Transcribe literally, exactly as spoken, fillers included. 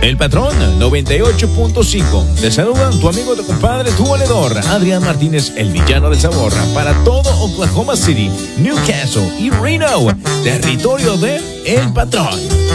El Patrón noventa y ocho punto cinco. Te saludan tu amigo, tu compadre, tu valedor, Adrián Martínez, el villano del sabor, para todo Oklahoma City, Newcastle y Reno, territorio de El Patrón.